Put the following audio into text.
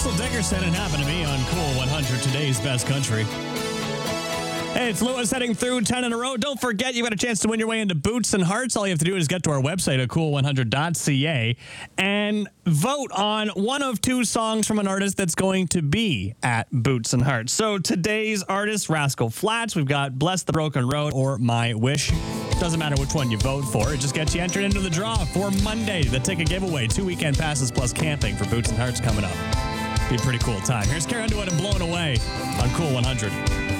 Russell Dickerson and Happened to Me on Cool 100, today's best country. Hey, it's Lewis heading through 10 in a row. Don't forget, you've got a chance to win your way into Boots and Hearts. All you have to do is get to our website at cool100.ca and vote on one of two songs from an artist that's going to be at Boots and Hearts. So today's artist, Rascal Flatts. We've got Bless the Broken Road or My Wish. Doesn't matter which one you vote for. It just gets you entered into the draw for Monday, the ticket giveaway. 2 weekend passes plus camping for Boots and Hearts coming up. Be a pretty cool time. Here's Carrie Underwood and Blown Away on Cool 100.